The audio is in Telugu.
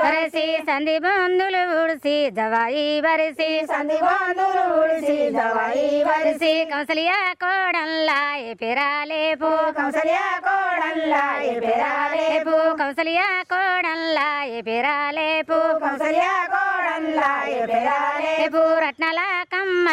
వరసి సంధి బంధులు ఉడిసి జవాయి వరసి సంధి బంధులు ఉడిసి జవాయి వరసి కౌసల్య కోడల్లా ఏ పెరాలేపు కౌసల్య కోడల్లా ఏ పెరాలేపు కౌసల్య కోడల్లా ఏ పెరాలేపు కౌసల్య కోడల్లా ఏ పెరాలేపు రత్నాల కమ్మ